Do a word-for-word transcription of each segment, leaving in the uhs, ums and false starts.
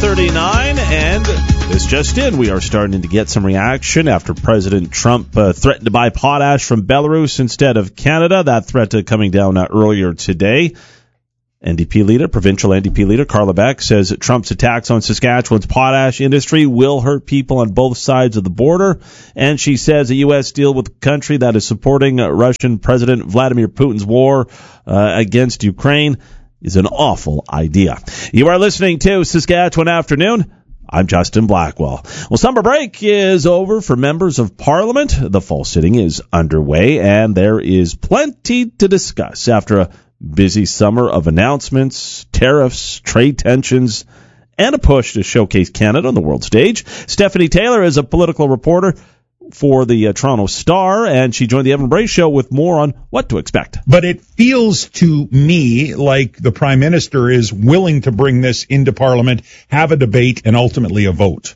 thirty-nine, and this just in, we are starting to get some reaction after President Trump uh, threatened to buy potash from Belarus instead of Canada. That threat uh, coming down uh, earlier today. N D P leader, provincial N D P leader Carla Beck says that Trump's attacks on Saskatchewan's potash industry will hurt people on both sides of the border. And she says a U S deal with a country that is supporting uh, Russian President Vladimir Putin's war uh, against Ukraine is an awful idea. You are listening to Saskatchewan Afternoon. I'm Justin Blackwell. Well, summer break is over for members of Parliament. The fall sitting is underway, and there is plenty to discuss after a busy summer of announcements, tariffs, trade tensions, and a push to showcase Canada on the world stage. Stephanie Taylor is a political reporter for the uh, Toronto Star, and she joined the Evan Bray Show with more on what to expect. But it feels to me like the Prime Minister is willing to bring this into Parliament, have a debate, and ultimately a vote.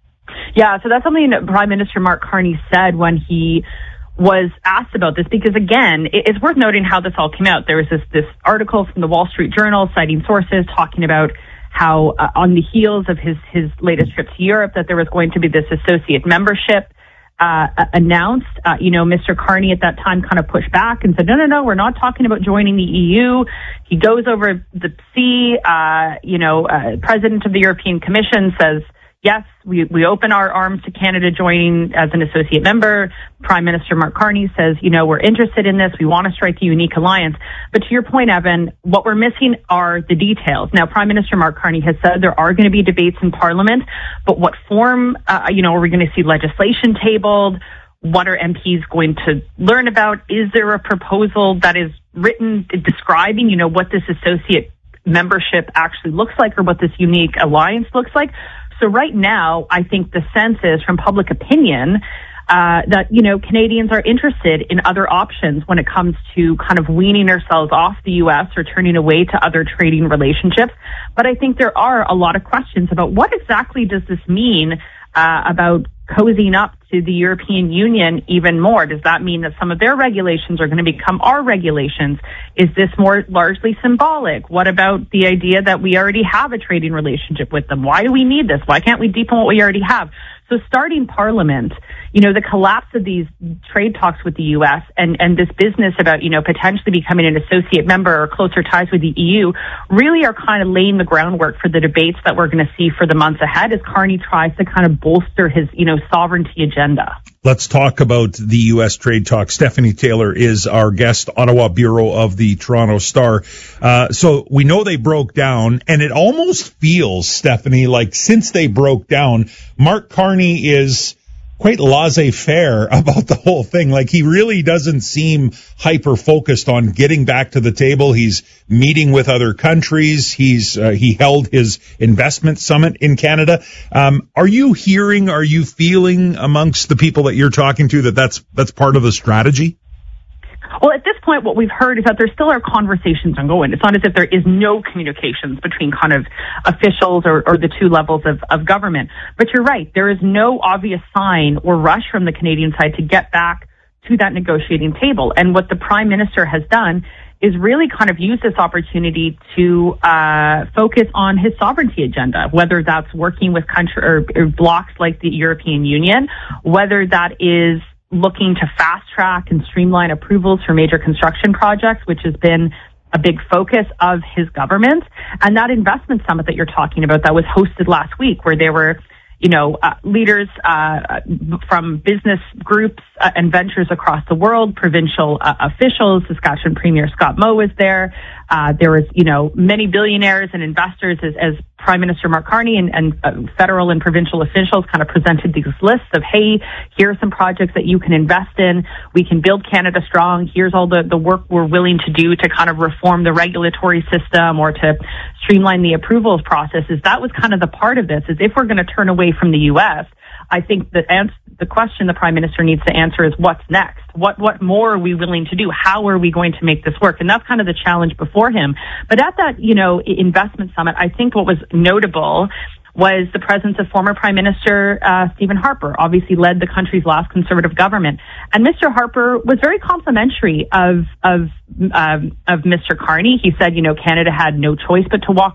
Yeah, so that's something that Prime Minister Mark Carney said when he was asked about this, because again, it's worth noting how this all came out. There was this, this article from the Wall Street Journal citing sources talking about how uh, on the heels of his, his latest trip to Europe that there was going to be this associate membership uh, announced. Uh, you know, Mister Carney at that time kind of pushed back and said, no, no, no, we're not talking about joining the E U. He goes over the sea. Uh, you know, uh, President of the European Commission says, yes, we, we open our arms to Canada joining as an associate member. Prime Minister Mark Carney says, you know, we're interested in this. We want to strike a unique alliance. But to your point, Evan, what we're missing are the details. Now, Prime Minister Mark Carney has said there are going to be debates in Parliament, but what form, uh, you know, are we going to see legislation tabled? What are M Ps going to learn about? Is there a proposal that is written describing, you know, what this associate membership actually looks like or what this unique alliance looks like? So right now, I think the sense is from public opinion uh, that, you know, Canadians are interested in other options when it comes to kind of weaning ourselves off the U S or turning away to other trading relationships. But I think there are a lot of questions about what exactly does this mean uh, about cozying up to the European Union even more. Does that mean that some of their regulations are going to become our regulations? Is this more largely symbolic? What about the idea that we already have a trading relationship with them? Why do we need this? Why can't we deepen what we already have? So starting Parliament, you know, the collapse of these trade talks with the U S and, and this business about, you know, potentially becoming an associate member or closer ties with the E U really are kind of laying the groundwork for the debates that we're going to see for the months ahead as Carney tries to kind of bolster his, you know, sovereignty agenda. Let's talk about the U S trade talk. Stephanie Taylor is our guest, Ottawa Bureau of the Toronto Star. Uh, so we know they broke down, and it almost feels, Stephanie, like since they broke down, Mark Carney is quite laissez-faire about the whole thing. Like, he really doesn't seem hyper-focused on getting back to the table. He's meeting with other countries. He's uh, he held his investment summit in Canada. Um, are you hearing, are you feeling amongst the people that you're talking to that that's, that's part of the strategy? Well, at this point, what we've heard is that there still are conversations ongoing. It's not as if there is no communications between kind of officials or, or the two levels of, of government. But you're right. There is no obvious sign or rush from the Canadian side to get back to that negotiating table. And what the Prime Minister has done is really kind of use this opportunity to uh, focus on his sovereignty agenda, whether that's working with country or, or blocs like the European Union, whether that is looking to fast track and streamline approvals for major construction projects, which has been a big focus of his government. And that investment summit that you're talking about that was hosted last week, where there were, you know, uh, leaders uh, from business groups uh, and ventures across the world, provincial uh, officials. Saskatchewan Premier Scott Moe was there. Uh, there was, you know, many billionaires and investors as, as Prime Minister Mark Carney and, and uh, federal and provincial officials kind of presented these lists of, hey, here are some projects that you can invest in. We can build Canada strong. Here's all the, the work we're willing to do to kind of reform the regulatory system or to streamline the approvals processes. That was kind of the part of this, is if we're going to turn away from the U S, I think the answer, the question the Prime Minister needs to answer is what's next? What what more are we willing to do? How are we going to make this work? And that's kind of the challenge before him. But at that, you know, investment summit, I think what was notable was the presence of former Prime Minister uh, Stephen Harper, obviously led the country's last Conservative government. And Mister Harper was very complimentary of of um, of Mister Carney. He said, you know, Canada had no choice but to walk away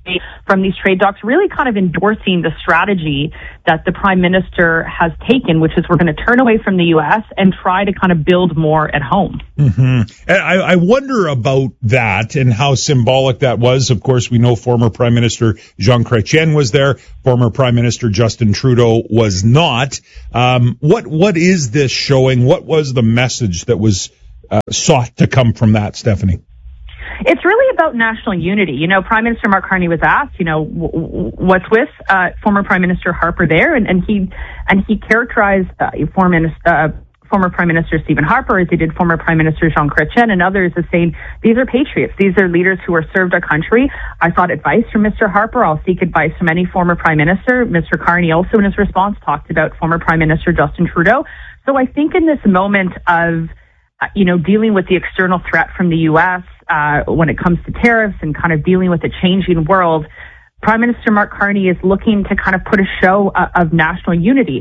from these trade talks, really kind of endorsing the strategy that the Prime Minister has taken, which is we're going to turn away from the U S and try to kind of build more at home. Mm-hmm. I, I wonder about that and how symbolic that was. Of course, we know former Prime Minister Jean Chrétien was there. Former Prime Minister Justin Trudeau was not. Um, what what is this showing? What was the message that was uh, sought to come from that, Stephanie? It's really about national unity. You know, Prime Minister Mark Carney was asked, you know, w- w- what's with uh, former Prime Minister Harper there, and, and he and he characterized uh, former Minister. Uh, former Prime Minister Stephen Harper, as he did former Prime Minister Jean Chrétien and others, as saying, these are patriots. These are leaders who have served our country. I sought advice from Mister Harper. I'll seek advice from any former Prime Minister. Mister Carney also in his response talked about former Prime Minister Justin Trudeau. So I think in this moment of, uh, you know, dealing with the external threat from the U S, uh, when it comes to tariffs and kind of dealing with a changing world, Prime Minister Mark Carney is looking to kind of put a show uh, of national unity.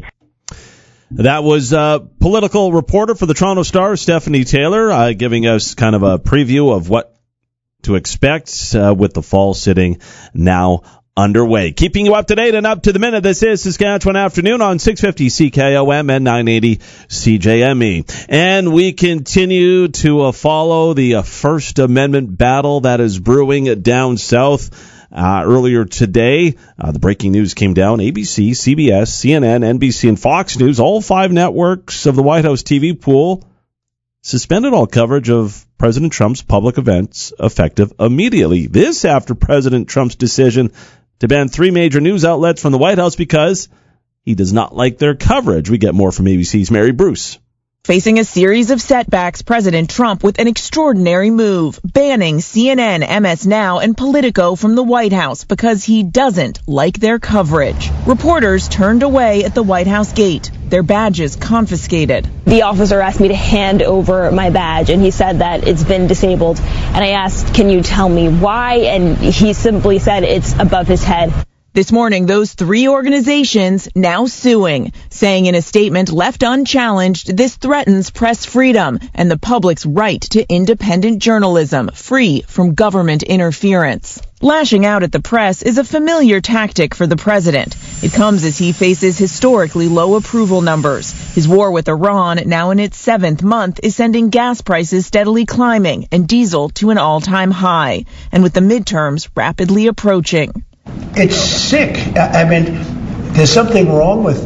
That was uh, political reporter for the Toronto Star, Stephanie Taylor, uh, giving us kind of a preview of what to expect uh, with the fall sitting now underway. Keeping you up to date and up to the minute, this is Saskatchewan Afternoon on six fifty C K O M and nine eighty C J M E. And we continue to uh, follow the uh, First Amendment battle that is brewing down south. Uh, earlier today, uh, the breaking news came down. A B C, C B S, C N N, N B C, and Fox News, all five networks of the White House T V pool, suspended all coverage of President Trump's public events effective immediately. This after President Trump's decision to ban three major news outlets from the White House because he does not like their coverage. We get more from A B C's Mary Bruce. Facing a series of setbacks, President Trump with an extraordinary move, banning C N N, M S Now, and Politico from the White House because he doesn't like their coverage. Reporters turned away at the White House gate, their badges confiscated. The officer asked me to hand over my badge, and he said that it's been disabled. And I asked, can you tell me why? And he simply said it's above his head. This morning, those three organizations now suing, saying in a statement left unchallenged, this threatens press freedom and the public's right to independent journalism, free from government interference. Lashing out at the press is a familiar tactic for the president. It comes as he faces historically low approval numbers. His war with Iran, now in its seventh month, is sending gas prices steadily climbing and diesel to an all-time high, and with the midterms rapidly approaching. It's sick. I mean, there's something wrong with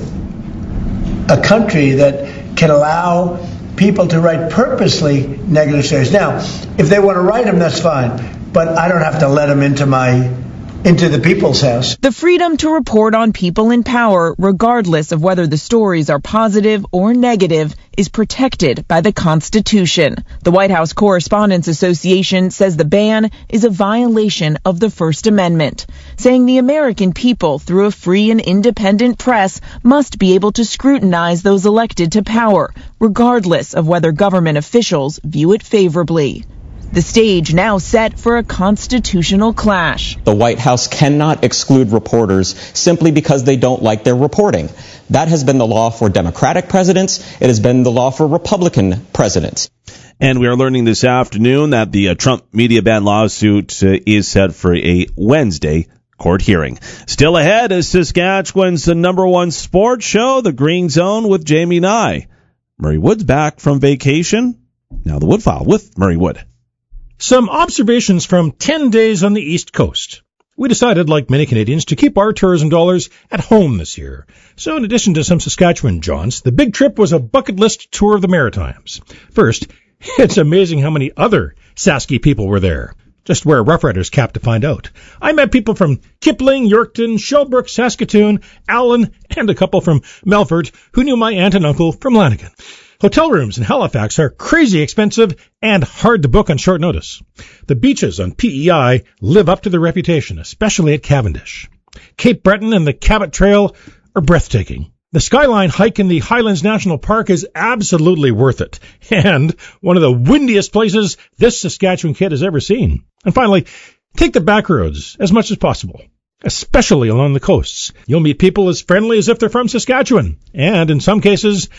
a country that can allow people to write purposely negative stories. Now, if they want to write them, that's fine. But I don't have to let them into my into the people's house. The freedom to report on people in power, regardless of whether the stories are positive or negative, is protected by the Constitution. The White House Correspondents Association says the ban is a violation of the First Amendment, saying the American people, through a free and independent press, must be able to scrutinize those elected to power, regardless of whether government officials view it favorably. The stage now set for a constitutional clash. The White House cannot exclude reporters simply because they don't like their reporting. That has been the law for Democratic presidents. It has been the law for Republican presidents. And we are learning this afternoon that the uh, Trump media ban lawsuit uh, is set for a Wednesday court hearing. Still ahead is Saskatchewan's number one sports show, The Green Zone with Jamie Nye. Murray Wood's back from vacation. Now the Wood File with Murray Wood. Some observations from ten days on the East Coast. We decided, like many Canadians, to keep our tourism dollars at home this year. So in addition to some Saskatchewan jaunts, the big trip was a bucket list tour of the Maritimes. First, it's amazing how many other Sasky people were there. Just wear a Rough Riders cap to find out. I met people from Kipling, Yorkton, Shelbrook, Saskatoon, Allen, and a couple from Melfort who knew my aunt and uncle from Lanigan. Hotel rooms in Halifax are crazy expensive and hard to book on short notice. The beaches on P E I live up to their reputation, especially at Cavendish. Cape Breton and the Cabot Trail are breathtaking. The Skyline hike in the Highlands National Park is absolutely worth it, and one of the windiest places this Saskatchewan kid has ever seen. And finally, take the back roads as much as possible, especially along the coasts. You'll meet people as friendly as if they're from Saskatchewan, and in some cases,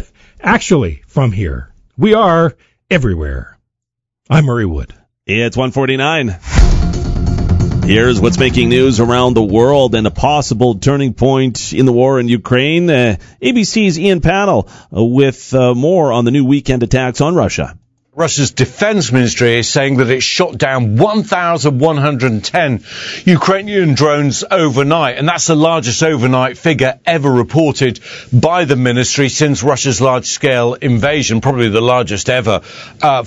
actually from here. We are everywhere. I'm Murray Wood. It's one forty-nine. Here's what's making news around the world and a possible turning point in the war in Ukraine. Uh, A B C's Ian Pannell uh, with uh, more on the new weekend attacks on Russia. Russia's defense ministry is saying that it shot down one thousand one hundred ten Ukrainian drones overnight, and that's the largest overnight figure ever reported by the ministry since Russia's large-scale invasion, probably the largest ever. Uh,